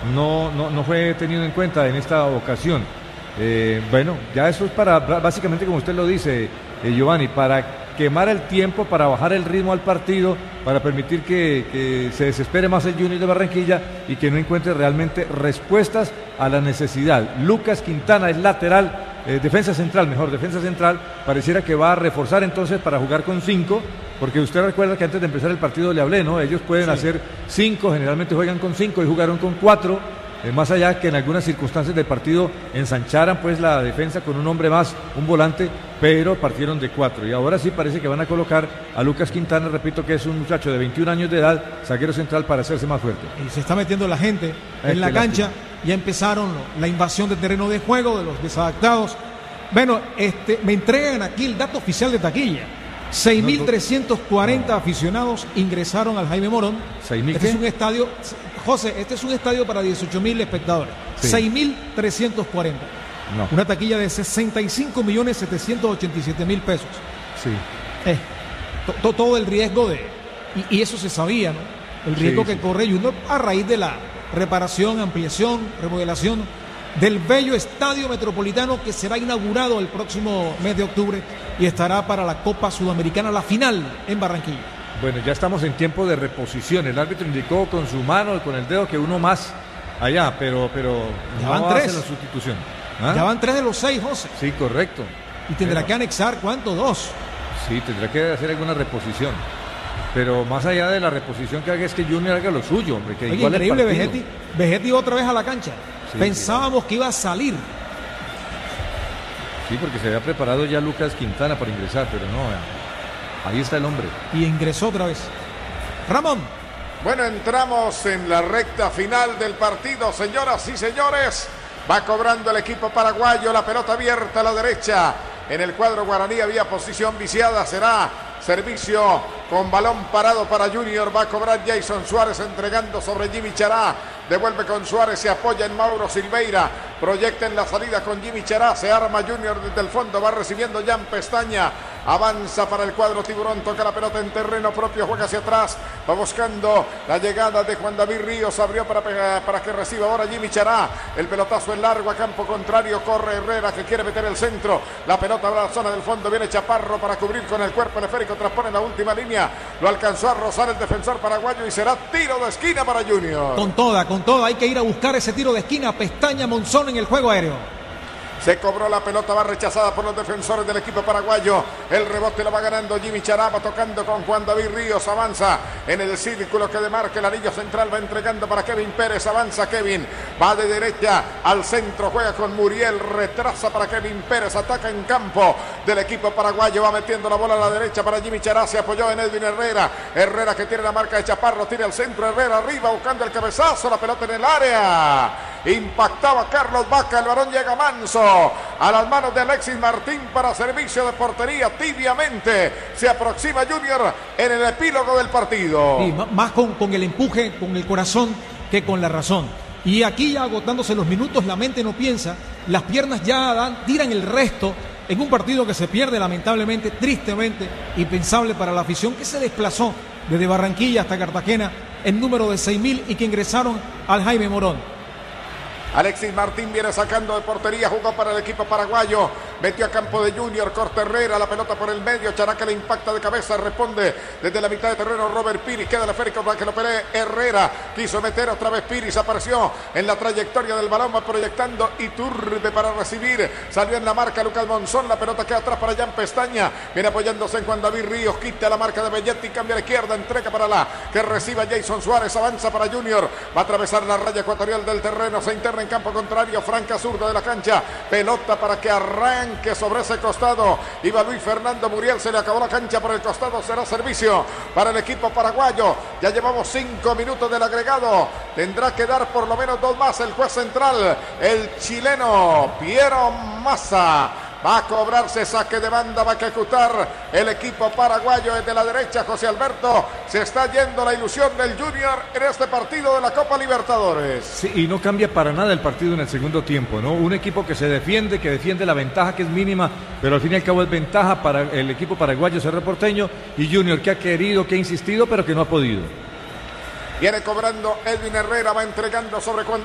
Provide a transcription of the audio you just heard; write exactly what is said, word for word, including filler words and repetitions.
no, no, no fue tenido en cuenta en esta ocasión. Eh, bueno, ya eso es para, básicamente como usted lo dice, eh, Giovanni, para quemar el tiempo, para bajar el ritmo al partido, para permitir que, que se desespere más el Junior de Barranquilla y que no encuentre realmente respuestas a la necesidad. Lucas Quintana es lateral, eh, defensa central, mejor, defensa central, pareciera que va a reforzar entonces para jugar con cinco, porque usted recuerda que antes de empezar el partido le hablé, ¿no? Ellos pueden sí. hacer cinco, generalmente juegan con cinco y jugaron con cuatro. Eh, más allá que en algunas circunstancias del partido ensancharan pues la defensa con un hombre más, un volante, pero partieron de cuatro y ahora sí parece que van a colocar a Lucas Quintana, repito que es un muchacho de veintiún años de edad, zaguero central, para hacerse más fuerte. Y se está metiendo la gente en este la cancha, ya empezaron la invasión de terreno de juego de los desadaptados. Bueno, este, me entregan aquí el dato oficial de taquilla. seis mil trescientos cuarenta no. aficionados ingresaron al Jaime Morón. ¿seis mil Este qué? es un estadio, José, este es un estadio para dieciocho mil espectadores. Sí. seis mil trescientos cuarenta. No. Una taquilla de sesenta y cinco millones setecientos ochenta y siete mil pesos. Sí. Eh, to, to, todo el riesgo de... Y, y eso se sabía, ¿no? El riesgo sí, que sí. corre Junior a raíz de la reparación, ampliación, remodelación del bello Estadio Metropolitano que será inaugurado el próximo mes de octubre y estará para la Copa Sudamericana, la final en Barranquilla. Bueno, ya estamos en tiempo de reposición. El árbitro indicó con su mano, con el dedo, que uno más allá, pero, pero ya no van tres. hace la sustitución. ¿Ah? Ya van tres de los seis, José. Sí, correcto. Y tendrá pero, que anexar, ¿cuánto? Dos. Sí, tendrá que hacer alguna reposición. Pero más allá de la reposición que haga es que Junior haga lo suyo, hombre. Que Oye, igual increíble, el Vegetti, Vegetti otra vez a la cancha. Sí, Pensábamos sí. que iba a salir. Sí, porque se había preparado ya Lucas Quintana para ingresar, pero no, ahí está el hombre. Y ingresó otra vez. Ramón. Bueno, entramos en la recta final del partido, señoras y señores. Va cobrando el equipo paraguayo, la pelota abierta a la derecha. En el cuadro guaraní había posición viciada, será servicio con balón parado para Junior. Va a cobrar Jason Suárez entregando sobre Jimmy Chará. Devuelve con Suárez, se apoya en Mauro Silveira. Proyecta en la salida con Jimmy Chará. Se arma Junior desde el fondo. Va recibiendo Jan Pestaña. Avanza para el cuadro tiburón. Toca la pelota en terreno propio. Juega hacia atrás. Va buscando la llegada de Juan David Ríos. Abrió para, para que reciba ahora Jimmy Chará. El pelotazo es largo a campo contrario. Corre Herrera que quiere meter el centro. La pelota va a la zona del fondo. Viene Chaparro para cubrir con el cuerpo. El esférico transpone en la última línea. Lo alcanzó a rozar el defensor paraguayo y será tiro de esquina para Junior. Con toda, con toda. Hay que ir a buscar ese tiro de esquina. Pestaña, Monzón en el juego aéreo. Se cobró la pelota, va rechazada por los defensores del equipo paraguayo. El rebote lo va ganando Jimmy Chará, va tocando con Juan David Ríos. Avanza en el círculo que demarca el anillo central. Va entregando para Kevin Pérez. Avanza Kevin. Va de derecha al centro. Juega con Muriel. Retrasa para Kevin Pérez. Ataca en campo del equipo paraguayo. Va metiendo la bola a la derecha para Jimmy Chará. Se apoyó en Edwin Herrera. Herrera que tiene la marca de Chaparro. Tira al centro. Herrera arriba buscando el cabezazo. La pelota en el área. Impactaba Carlos Vaca. El balón llega manso a las manos de Alexis Martín para servicio de portería. Tibiamente se aproxima Junior en el epílogo del partido. Sí, más con, con el empuje, con el corazón que con la razón. Y aquí ya agotándose los minutos, la mente no piensa, las piernas ya dan, tiran el resto en un partido que se pierde lamentablemente, tristemente, impensable para la afición que se desplazó desde Barranquilla hasta Cartagena en número de seis mil y que ingresaron al Jaime Morón. Alexis Martín viene sacando de portería, jugó para el equipo paraguayo, metió a campo de Junior, corta Herrera, la pelota por el medio, Characa le impacta de cabeza, responde desde la mitad de terreno Robert Pires, queda el esférico para que lo pelee Herrera, quiso meter otra vez Pires, apareció en la trayectoria del balón, va proyectando Iturbe para recibir, salió en la marca Lucas Monzón, la pelota queda atrás para Jan Pestaña, viene apoyándose en Juan David Ríos, quita la marca de Belletti, cambia a la izquierda, entrega para la que reciba Jason Suárez, avanza para Junior, va a atravesar la raya ecuatorial del terreno, se interna en campo contrario, franca zurda de la cancha, pelota para que arranque sobre ese costado, iba Luis Fernando Muriel, se le acabó la cancha por el costado, será servicio para el equipo paraguayo, ya llevamos cinco minutos del agregado, tendrá que dar por lo menos dos más el juez central, el chileno Piero Massa. Va a cobrarse saque de banda, va a ejecutar el equipo paraguayo desde la derecha. José Alberto, se está yendo la ilusión del Junior en este partido de la Copa Libertadores. Sí, y no cambia para nada el partido en el segundo tiempo, ¿no? Un equipo que se defiende, que defiende la ventaja que es mínima, pero al fin y al cabo es ventaja para el equipo paraguayo Cerro Porteño y Junior que ha querido, que ha insistido, pero que no ha podido. Viene cobrando Edwin Herrera, va entregando sobre Juan